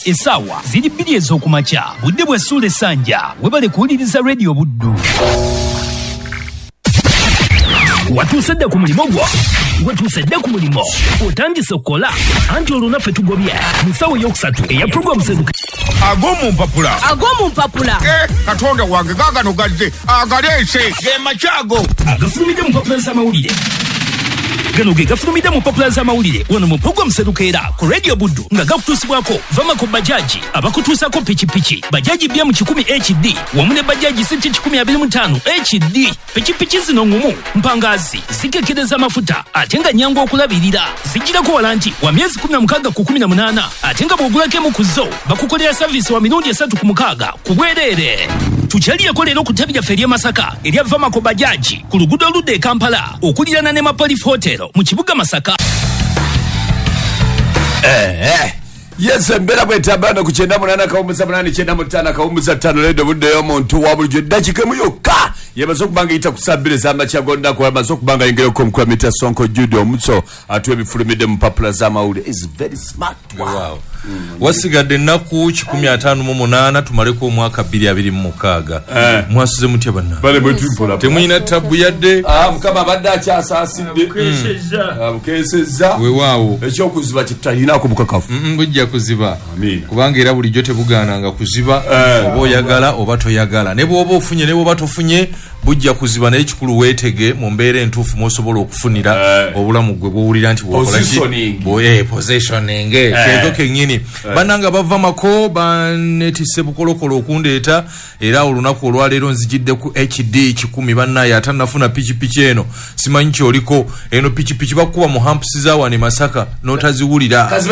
Essaawa ziri 2 ez'okumakya. Budde bwa Sule Sanja. Webale kuwuliriza Radio Buddu. Watuuse dda ku mulimo gwo. Watuuse dda ku mulimo. Otandise okukola. Anti olunaffe tugobye. Mu ssaawa ey'okusatu eya pulogulaamu Seduka. Ag'omu mpapula. Katonda wange gaagano gadde agaleese ge makyago. Agafulumidde mu mpapula z'amawulire. Gano ge gafulumidde mu mpapula z'amawulire wano mu pulogulaamu Seduka ku Radio Buddu nga gakutuusibwako Vamako Bajaji abakutuusako pikipiki Bajaji bya mu 10 HD wamu ne Bajaji City 1025 HD. Pikipiki zino ngumu mpangazi zikekereza amafuta ate nga nnyangu okulabirira. Zijjirako walanti wa myezi 16 ku 18 ate nga bw'ogulako emu ku zo bakukolera saviisi wa mirundi 3 ku 6 ku bwereere. Tukyalireko leero ku ttabi lyaffe ery'e Masaka erya Vamako Bajaji ku luguudo oludda e Kampala okulirana ne Mapolice Hotel mu kibuga Masaka. Yes, mbera bwetambana ku 98.895 Radio Buddu y'omuntu wa bulijjo dakika mu yokka yamaze okubanga yita kusabiriza amakyagonda ko yamaze okubanga ingero ko mukwa mita Sonko Judo Omutso atwe bifulumide mu papula z'amawulire is very smart. Wow. Wasigadde ennaku 158 tumaleko omwaka 2026 mwasuze mutya banna bale bwetupola temuyina tabu yadde mukama abadde akyasaasidde mukeseza weewaawo ekyokuziba kitayina akubukakafu bujja kuziba kubanga era bulijjo tebugaananga kuziba oba oyagala oba toyagala ne bw'oba ofunye ne bw'oba tofunye bujja kuziba naye kikulu weetege mu mbeera entuufu mw'osobola okufunira obulamu gwe bw'owulira nti positioning kezo kennyini bannanga bavamako banetise bukolokolo okundeeta era olunaku olwaleero nzijidde ku HD 10 bannaye atannafuna pikipiki eno simanyi kyoliko eno pikipiki bakuba mu hampusi za wane Masaka n'otaziwulira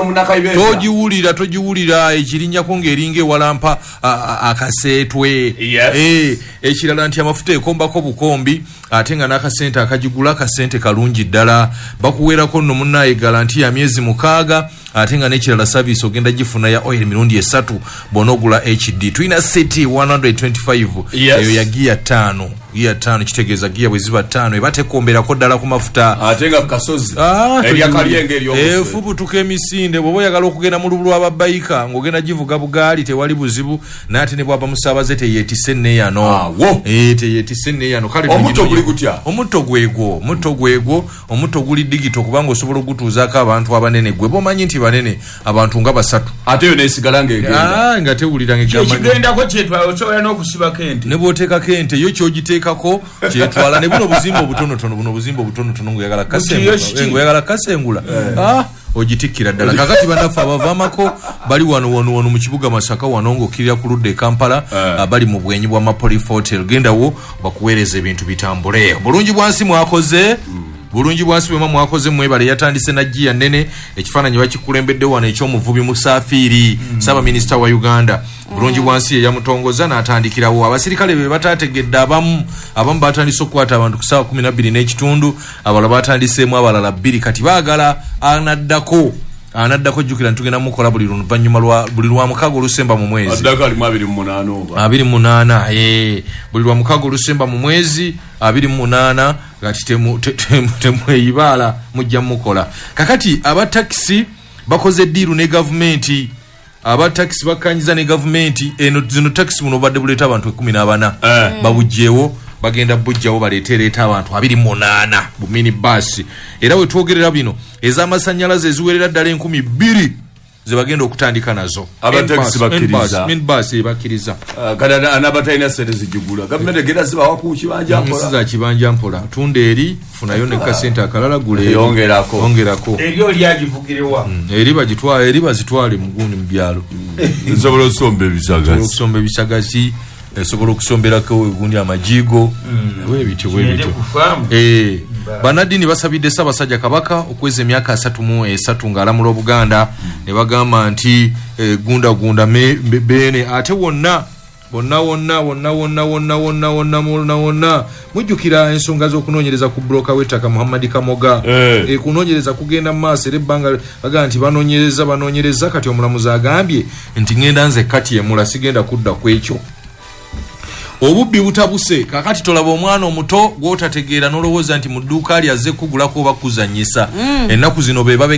togiwulira ekirinnyako ng'eringa ewalampa akaseetwe ekirala nti amafuta ekombako bukombi ate nga n'akasente akagigula akasente kalungi ddala bakuweerako nno munnaye galanti ya myezi 6 ate nga n'ekirala service ogenda gifuna ya oil mirundi 3 bonogula HD tuina city 125 eyo ya gia 5 kitegeeza gia bwe ziba 5 ebatekomberako ddala ku mafuta ate nga kasozi eryakalyenga efubutuka emisinde bw'oba oyagala okugenda mu lubulu ababayika ng'ogenda givuga bugaali tewali buzibu n'ate ne bwaba musaabaze teyeetisse nneeyano teyeetisse nneeyano kale omutto guli gutya omutto gwegwo omutto guli digito kubanga osobola okutuuzaako abantu abanene gwe bomanyi nti banene abantu nga 3 ate yo neesigala ng'egenda nga tewulira ng'ekigendako kyetwala osobola n'okusibako ente ne bw'oteekako ente yo kyogiteekako kyetwala ne buno buzimba obutonotono ng'oyagala kasengula ogitikkira ddala kakati bannaffe abavamako bali wano mu kibuga Masaka wano ng'okkirira ku ludda e Kampala bali mu bwenyi bwa Mapolice Hotel gendawo bakuweereza ebintu bitambule bulungi bwansi mwakoze bwema mwakoze mwebale yatandise na jia nene ekifaananyi bakikulembedde wano ekyomuvubi Musafiri Ssaabaminisita wa Uganda bulungi bwansi ye yamutongoza n'atandikirawo abasirikale be bataategedde abamu batandise okukwata abantu ku ssaawa 12 n'ekitundu abalala batandiseemu abalala 2 kati baagala anaddako jjukira ntugenda mukola buli lwa mukago olusemba mu mwezi 28 buli lwa mukago olusemba mu mwezi 28 kati temweyibaala mujja mukola kakati abatakisi bakoze ddiiru ne gavumenti abatakisi bakkanyiza ne gavumenti zino takisi buno badde buleeta abantu 14 babujjeewo bagenda bujjawo baleeta abantu 28 bu mini bus era we twogerera bino ez'amasannyalaze eziwerera ddala 2,000 ze bagenda okutandika nazo abatakisi bakkiriza mini bus bakkiriza kana n'abatalina sente zijugula gavumenti egenda zibawa ku kibanja mpola za kibanja mpola tunda eri funayo ne kasente akalala gule ongerako eri oli agivugirewa eri bazitwale mugundi mu byalo nsobola okusomba ebisagazi esobola okusomberako gundi amajigo webityo banadini basabidde Ssaabasajja Kabaka okweza emyaka 33 ng'alamula Obuganda ne bagamba nti gunda bene ate wonna mujjukira ensonga z'okunoonyereza ku buloka w'ettaka Muhammad Kamoga kunoonyereza kugenda mu maaso era ebbanga bagamba nti banoonyereza kati omulamuzi agambye nti ngenda nze kati emula sigenda kudda ku ekyo obubbi butabuse kakati tolaba omwana omuto gwotategeera n'olowooza nti mu dduuka ali azze kugulako oba kuzannyisa ennaku zino be